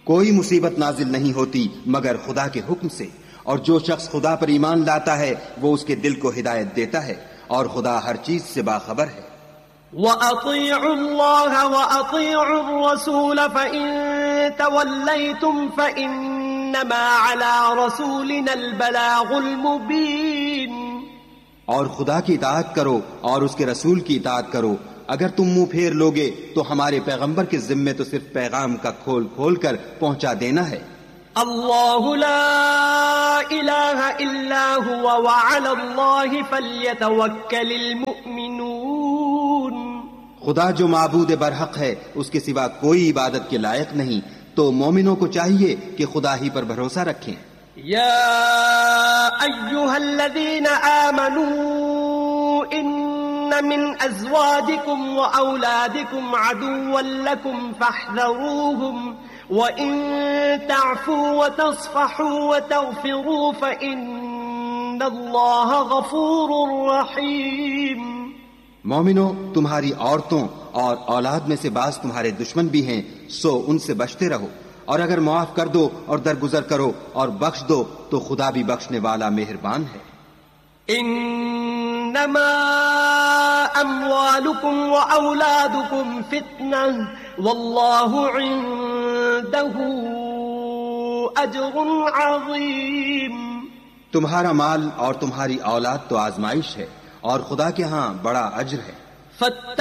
کوئی مصیبت نازل نہیں ہوتی مگر خدا کے حکم سے، اور جو شخص خدا پر ایمان لاتا ہے وہ اس کے دل کو ہدایت دیتا ہے، اور خدا ہر چیز سے باخبر ہے۔ وَأَطِيعُوا اللَّهَ وَأَطِيعُوا الرَّسُولَ فَإِن تَوَلَّيْتُمْ فَإِنَّمَا عَلَى رَسُولِنَا الْبَلَاغُ الْمُبِينُ۔ اور خدا کی اطاعت کرو اور اس کے رسول کی اطاعت کرو، اگر تم منہ پھیر لوگے تو ہمارے پیغمبر کے ذمے تو صرف پیغام کا کھول کھول کر پہنچا دینا ہے۔ اللہ لا الہ الا هو وعلی اللہ فلیتوکل المؤمنون۔ خدا جو معبود برحق ہے، اس کے سوا کوئی عبادت کے لائق نہیں، تو مومنوں کو چاہیے کہ خدا ہی پر بھروسہ رکھیں۔ یا ایہا الذین آمنوا ان من ازواجکم واولادکم عدوا لکم فاحذروہم وَإِن تَعْفُوا وَتَصْفَحُوا وَتَغْفِرُوا فَإِنَّ اللَّهَ غَفُورٌ رَحِيمٌ۔ مومنو، تمہاری عورتوں اور اولاد میں سے بعض تمہارے دشمن بھی ہیں، سو ان سے بچتے رہو، اور اگر معاف کر دو اور درگزر کرو اور بخش دو تو خدا بھی بخشنے والا مہربان ہے۔ انما اموالکم واولادکم فتنہ واللہ عنده اجر عظیم۔ تمہارا مال اور تمہاری اولاد تو آزمائش ہے، اور خدا کے ہاں بڑا اجر ہے۔